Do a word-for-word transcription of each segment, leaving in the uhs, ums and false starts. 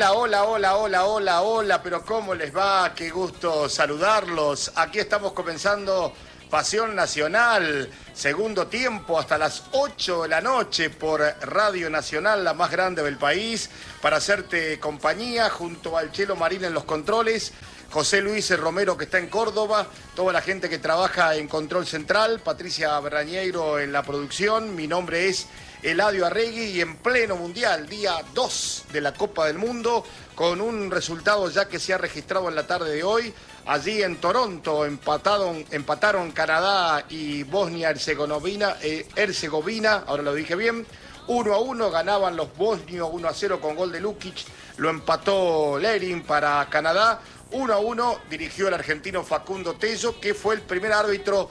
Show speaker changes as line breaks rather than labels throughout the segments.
Hola, hola, hola, hola, hola, hola, pero ¿cómo les va? Qué gusto saludarlos. Aquí estamos comenzando Pasión Nacional, segundo tiempo hasta las ocho de la noche por Radio Nacional, la más grande del país, para hacerte compañía junto al Chelo Marín en los controles, José Luis Romero que está en Córdoba, toda la gente que trabaja en Control Central, Patricia Brañeiro en la producción, mi nombre es Eladio Arregui y en pleno mundial, día dos de la Copa del Mundo, con un resultado ya que se ha registrado en la tarde de hoy. Allí en Toronto empataron, empataron Canadá y Bosnia-Herzegovina, eh, Herzegovina, ahora lo dije bien, uno a uno, ganaban los bosnios uno a cero con gol de Lukic, lo empató Lerin para Canadá, uno a uno dirigió el argentino Facundo Tello, que fue el primer árbitro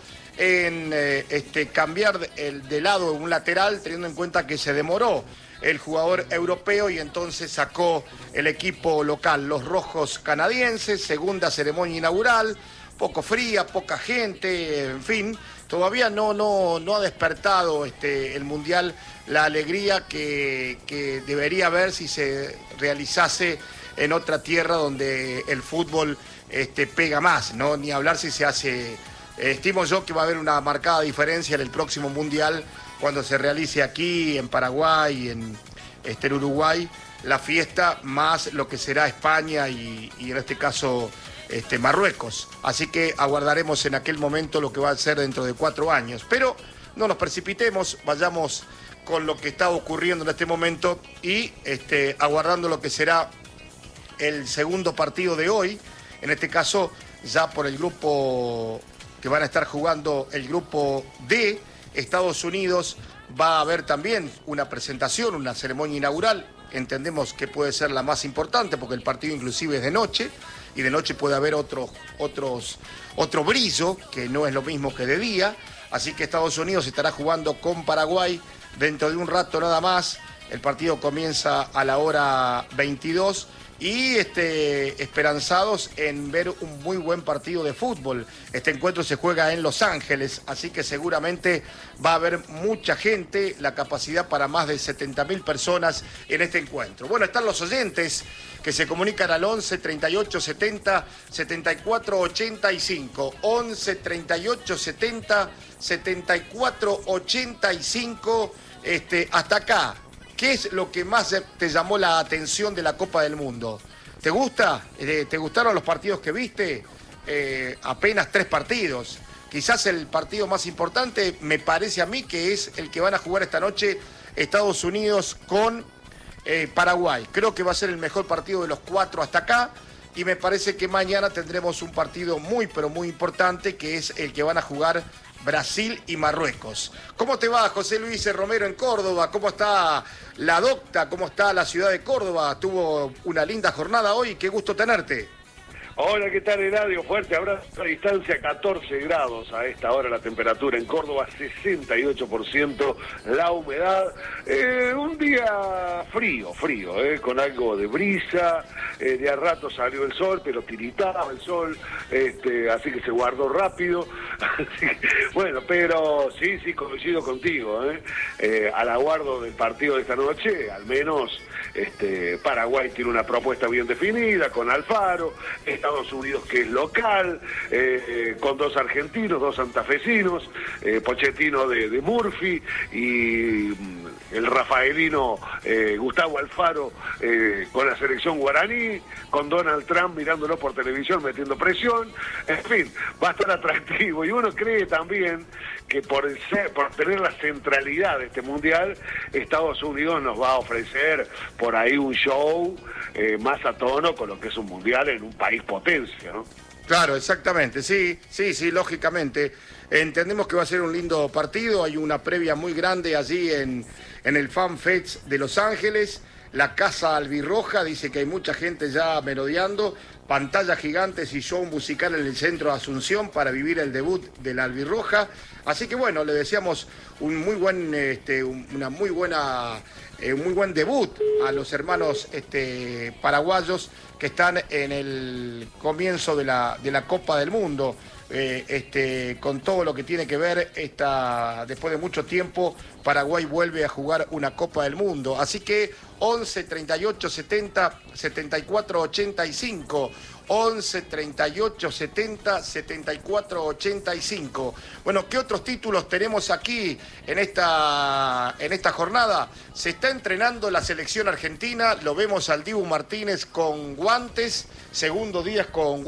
en eh, este, cambiar el, de lado un lateral, teniendo en cuenta que se demoró el jugador europeo y entonces sacó el equipo local, los rojos canadienses, segunda ceremonia inaugural, poco fría, poca gente, en fin, todavía no, no, no ha despertado este, el Mundial la alegría que, que debería haber si se realizase en otra tierra donde el fútbol este, pega más, ¿no? Ni hablar si se hace. Estimo yo que va a haber una marcada diferencia en el próximo Mundial cuando se realice aquí, en Paraguay, en, este, en Uruguay, la fiesta, más lo que será España y, y en este caso este, Marruecos. Así que aguardaremos en aquel momento lo que va a ser dentro de cuatro años. Pero no nos precipitemos, vayamos con lo que está ocurriendo en este momento y este, aguardando lo que será el segundo partido de hoy, en este caso ya por el grupo que van a estar jugando el grupo D. Estados Unidos va a haber también una presentación, una ceremonia inaugural, entendemos que puede ser la más importante porque el partido inclusive es de noche y de noche puede haber otros, otros, otro brillo que no es lo mismo que de día, así que Estados Unidos estará jugando con Paraguay dentro de un rato nada más, el partido comienza a la hora veintidós y este, esperanzados en ver un muy buen partido de fútbol. Este encuentro se juega en Los Ángeles, así que seguramente va a haber mucha gente, la capacidad para más de setenta mil personas en este encuentro. Bueno, están los oyentes que se comunican al once, treinta y ocho, setenta, setenta y cuatro, ochenta y cinco. once, treinta y ocho, setenta, setenta y cuatro, ochenta y cinco. Este, hasta acá. ¿Qué es lo que más te llamó la atención de la Copa del Mundo? ¿Te gusta? ¿Te gustaron los partidos que viste? Eh, apenas tres partidos. Quizás el partido más importante me parece a mí que es el que van a jugar esta noche Estados Unidos con eh, Paraguay. Creo que va a ser el mejor partido de los cuatro hasta acá y me parece que mañana tendremos un partido muy pero muy importante que es el que van a jugar Brasil y Marruecos. ¿Cómo te va, José Luis Romero en Córdoba? ¿Cómo está la docta? ¿Cómo está la ciudad de Córdoba? Tuvo una linda jornada hoy, qué gusto tenerte.
Hola, ¿qué tal, Eladio? Fuerte abrazo a distancia, catorce grados a esta hora la temperatura en Córdoba, sesenta y ocho por ciento la humedad. Eh, un día frío, frío, eh, con algo de brisa, eh, de a rato salió el sol, pero tiritaba el sol, este, así que se guardó rápido. Bueno, pero sí, sí, coincido contigo, eh, eh, al aguardo del partido de esta noche, al menos este, Paraguay tiene una propuesta bien definida, con Alfaro, Estados Unidos que es local, eh, eh, con dos argentinos, dos santafesinos, eh, Pochettino de, de Murphy y mm, el rafaelino eh, Gustavo Alfaro eh, con la selección guaraní, con Donald Trump mirándolo por televisión, metiendo presión, en fin, va a estar atractivo y uno cree también que por, el ser, por tener la centralidad de este mundial, Estados Unidos nos va a ofrecer por ahí un show eh, más a tono con lo que es un mundial en un país potencia, ¿no?
Claro, exactamente, sí, sí, sí, lógicamente. Entendemos que va a ser un lindo partido, hay una previa muy grande allí en, en el Fan Fest de Los Ángeles, la Casa Albirroja, dice que hay mucha gente ya merodeando, pantallas gigantes y show musical en el centro de Asunción para vivir el debut de la Albirroja, así que bueno, le deseamos un muy buen, este, una muy buena, eh, un muy buen debut a los hermanos este, paraguayos que están en el comienzo de la, de la Copa del Mundo. Eh, este, con todo lo que tiene que ver, esta, después de mucho tiempo, Paraguay vuelve a jugar una Copa del Mundo. Así que once treinta y ocho setenta setenta y cuatro ochenta y cinco. once treinta y ocho setenta setenta y cuatro ochenta y cinco. Bueno, ¿qué otros títulos tenemos aquí en esta, en esta jornada? Se está entrenando la selección argentina, lo vemos al Dibu Martínez con guantes, segundo día con